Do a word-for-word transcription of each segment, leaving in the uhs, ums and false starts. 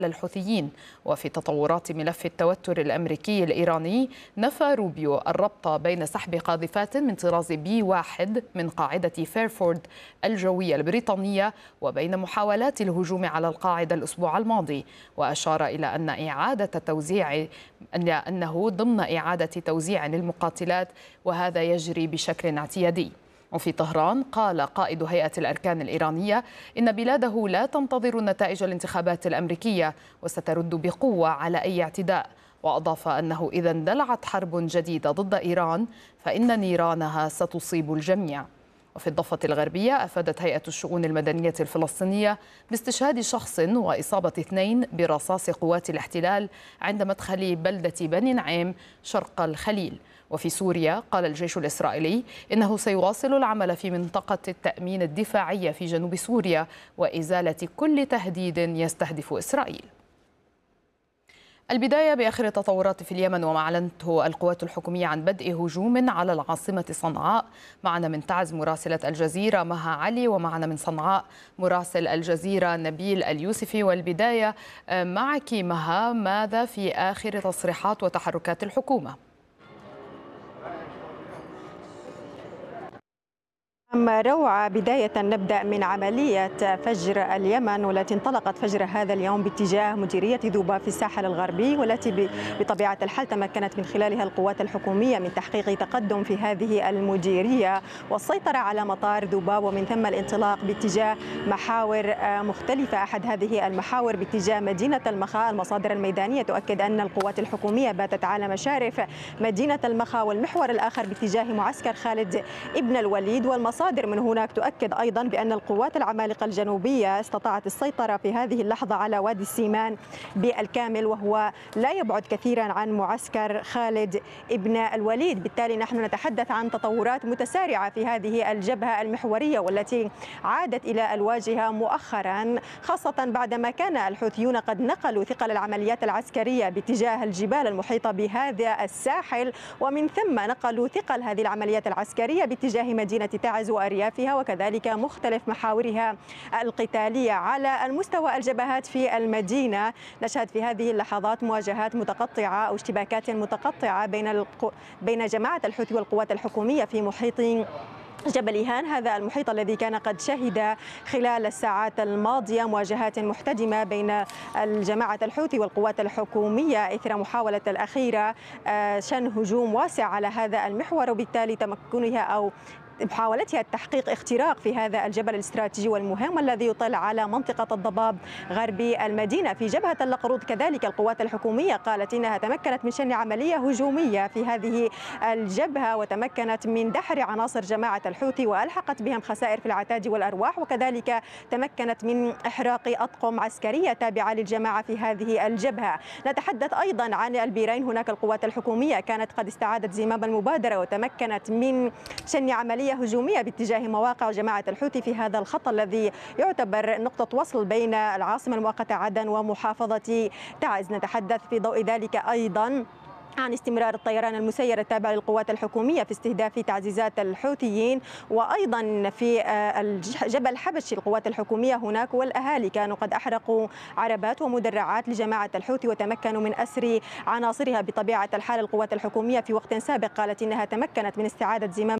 للحوثيين. وفي تطورات ملف التوتر الأمريكي الإيراني، نفى روبيو الربط بين سحب قاذفات من طراز بي واحد من قاعدة فيرفورد الجوية البريطانية وبين محاولات الهجوم على القاعدة الأسبوع الماضي، وأشار إلى أن إعادة توزيع أنه ضمن إعادة توزيع للمقاتلات، وهذا يجري بشكل اعتيادي. وفي طهران قال قائد هيئة الأركان الإيرانية إن بلاده لا تنتظر نتائج الانتخابات الأمريكية وسترد بقوة على أي اعتداء، وأضاف أنه إذا اندلعت حرب جديدة ضد إيران فإن نيرانها ستصيب الجميع. وفي الضفة الغربية أفادت هيئة الشؤون المدنية الفلسطينية باستشهاد شخص وإصابة اثنين برصاص قوات الاحتلال عند مدخل بلدة بني نعيم شرق الخليل. وفي سوريا قال الجيش الإسرائيلي إنه سيواصل العمل في منطقة التأمين الدفاعية في جنوب سوريا وإزالة كل تهديد يستهدف إسرائيل. البداية بآخر التطورات في اليمن، وما أعلنته القوات الحكومية عن بدء هجوم على العاصمة صنعاء. معنا من تعز مراسلة الجزيرة مها علي، ومعنا من صنعاء مراسل الجزيرة نبيل اليوسفي. والبداية معك مها، ماذا في آخر تصريحات وتحركات الحكومة؟ روعة، بداية نبدأ من عملية فجر اليمن والتي انطلقت فجر هذا اليوم باتجاه مديرية ذوبا في الساحل الغربي، والتي بطبيعة الحال تمكنت من خلالها القوات الحكومية من تحقيق تقدم في هذه المديرية والسيطرة على مطار ذوبا، ومن ثم الانطلاق باتجاه محاور مختلفة. أحد هذه المحاور باتجاه مدينة المخا. المصادر الميدانية تؤكد أن القوات الحكومية باتت على مشارف مدينة المخا، والمحور الآخر باتجاه معسكر خالد ابن الوليد. والمصادر مصادر من هناك تؤكد أيضا بأن القوات العمالقة الجنوبية استطاعت السيطرة في هذه اللحظة على وادي السيمان بالكامل، وهو لا يبعد كثيرا عن معسكر خالد ابن الوليد. بالتالي نحن نتحدث عن تطورات متسارعة في هذه الجبهة المحورية والتي عادت إلى الواجهة مؤخرا، خاصة بعدما كان الحوثيون قد نقلوا ثقل العمليات العسكرية باتجاه الجبال المحيطة بهذا الساحل، ومن ثم نقلوا ثقل هذه العمليات العسكرية باتجاه مدينة تعز وأريافها وكذلك مختلف محاورها القتالية. على المستوى الجبهات في المدينة نشهد في هذه اللحظات مواجهات متقطعة أو اشتباكات متقطعة بين القو... بين جماعة الحوثي والقوات الحكومية في محيط جبل إيهان، هذا المحيط الذي كان قد شهد خلال الساعات الماضية مواجهات محتدمة بين الجماعة الحوثي والقوات الحكومية إثر محاولة الأخيرة شن هجوم واسع على هذا المحور، وبالتالي تمكنها أو محاولتها التحقيق اختراق في هذا الجبل الاستراتيجي والمهم والذي يطل على منطقة الضباب غربي المدينة. في جبهة اللقرود كذلك القوات الحكومية قالت إنها تمكنت من شن عملية هجومية في هذه الجبهة وتمكنت من دحر عناصر جماعة الحوثي وألحقت بهم خسائر في العتاد والأرواح، وكذلك تمكنت من إحراق أطقم عسكرية تابعة للجماعة في هذه الجبهة. نتحدث أيضا عن البيرين، هناك القوات الحكومية كانت قد استعادت زمام المبادرة وتمكنت من شن عملية هجومية باتجاه مواقع جماعة الحوثي في هذا الخط الذي يعتبر نقطة وصل بين العاصمة المؤقتة عدن ومحافظة تعز. نتحدث في ضوء ذلك أيضا عن استمرار الطيران المسير التابع للقوات الحكومية في استهداف تعزيزات الحوثيين، وأيضا في جبل حبش القوات الحكومية هناك والأهالي كانوا قد أحرقوا عربات ومدرعات لجماعة الحوثي وتمكنوا من أسر عناصرها. بطبيعة الحال القوات الحكومية في وقت سابق قالت إنها تمكنت من استعادة زمام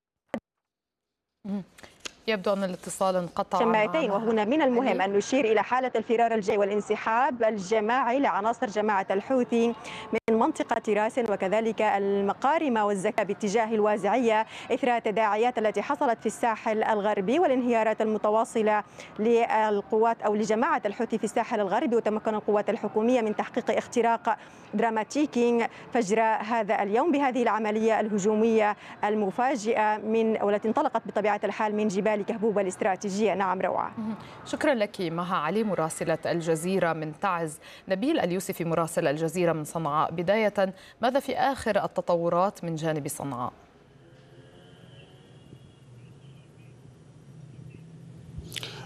يبدو أن الاتصال انقطع شماعتين، وهنا من المهم أن نشير إلى حالة الفرار الجوي والانسحاب الجماعي لعناصر جماعة الحوثي من منطقة راس وكذلك المقارمة والزكا باتجاه الوازعية إثر التداعيات التي حصلت في الساحل الغربي والانهيارات المتواصلة للقوات أو لجماعة الحوثي في الساحل الغربي. وتمكن القوات الحكومية من تحقيق اختراق دراماتيكي فجر هذا اليوم بهذه العملية الهجومية المفاجئة من والتي انطلقت بطبيعة الحال من جبال كهبوبة الاستراتيجية. نعم روعة. شكرا لك مها علي مراسلة الجزيرة من تعز. نبيل اليوسفي مراسل الجزيرة من صنعاء. بداية، ماذا في آخر التطورات من جانب صنعاء؟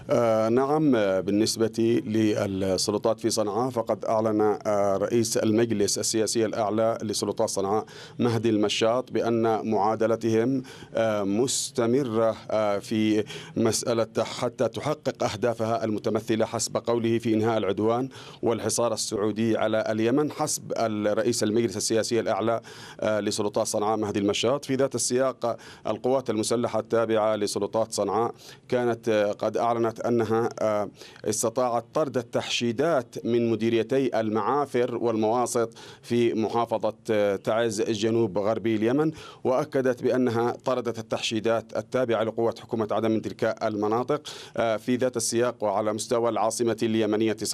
آه نعم، بالنسبة للسلطات في صنعاء فقد أعلن آه رئيس المجلس السياسي الأعلى لسلطات صنعاء مهدي المشاط بأن معادلتهم آه مستمرة آه في مسألة حتى تحقق أهدافها المتمثلة حسب قوله في إنهاء العدوان والحصار السعودي على اليمن. حسب الرئيس المجلس السياسي الأعلى آه لسلطات صنعاء مهدي المشاط، في ذات السياق القوات المسلحة التابعة لسلطات صنعاء كانت آه قد أعلنت أنها استطاعت طرد التحشيدات من مديريتي المعافر والمواسط في محافظة تعز جنوب غربي اليمن، وأكدت بأنها طردت التحشيدات التابعة لقوة حكومة عدن من تلك المناطق. في ذات السياق وعلى مستوى العاصمة اليمنية